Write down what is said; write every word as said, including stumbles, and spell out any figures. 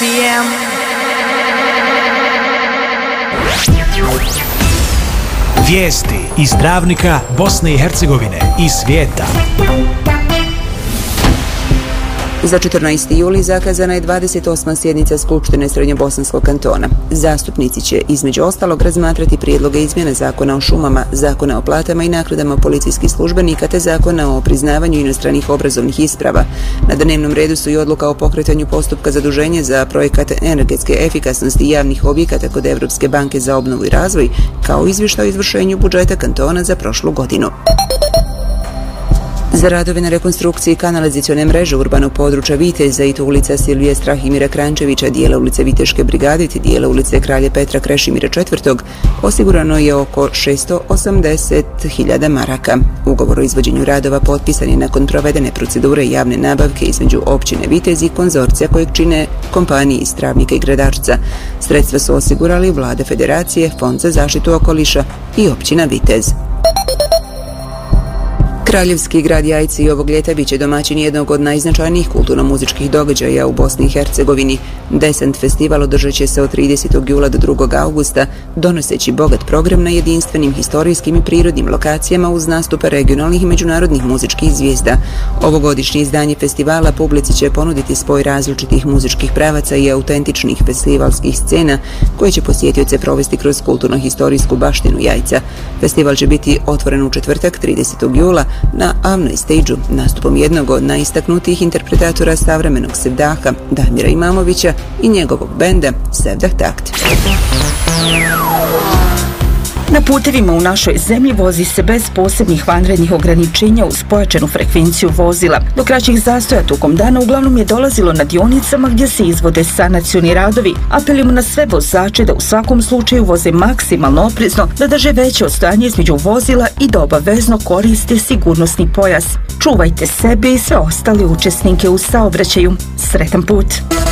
P M. Vijesti iz Dravnika, Bosne i Hercegovine i svijeta. Za četrnaesti juli zakazana je dvadeset osma sjednica Skupštine Srednjobosanskog kantona. Zastupnici će između ostalog razmatrati prijedloge izmjena Zakona o šumama, Zakona o platama i naknadama policijskih službenika te Zakona o priznavanju inostranih obrazovnih isprava. Na dnevnom redu su i odluka o pokretanju postupka zaduženja za projekat energetske efikasnosti javnih objekata kod Evropske banke za obnovu i razvoj, kao izvještaj o izvršenju budžeta kantona za prošlu godinu. Za radove na rekonstrukciji kanalizacione mreže urbanog područja Viteza i to ulica Silvije Strahimira Krančevića, dijela ulice Viteške brigade te dijela ulice Kralje Petra Krešimira četvrtog osigurano je oko šesto osamdeset hiljada maraka. Ugovor o izvođenju radova potpisan je nakon provedene procedure javne nabavke između općine Vitez i konzorcija kojeg čine kompanije iz Travnika i Gradačca. Sredstva su osigurali Vlada Federacije, Fond za zaštitu okoliša i općina Vitez. Kraljevski grad Jajce i ovog ljeta bit će domaćin jednog od najznačajnijih kulturno-muzičkih događaja u Bosni i Hercegovini. Desant festival održat će se od tridesetog jula do drugog augusta, donoseći bogat program na jedinstvenim historijskim i prirodnim lokacijama uz nastupe regionalnih i međunarodnih muzičkih zvijezda. Ovogodišnje izdanje festivala publici će ponuditi spoj različitih muzičkih pravaca i autentičnih festivalskih scena koje će posjetioce provesti kroz kulturno-historijsku baštinu Jajca. Festival će biti otvoren u četvrtak tridesetog jula na Avnoj stage-u nastupom jednog od najistaknutijih interpretatora savremenog sevdaha Damira Imamovića i njegovog benda Sevdah Takt. Na putevima u našoj zemlji vozi se bez posebnih vanrednih ograničenja uz pojačanu frekvenciju vozila. Do kraćih zastoja tokom dana uglavnom je dolazilo na dionicama gdje se izvode sanacioni radovi. Apelujemo na sve vozače da u svakom slučaju voze maksimalno oprezno, da drže veće odstojanje između vozila i da obavezno koriste sigurnosni pojas. Čuvajte sebe i sve ostale učesnike u saobraćaju. Sretan put!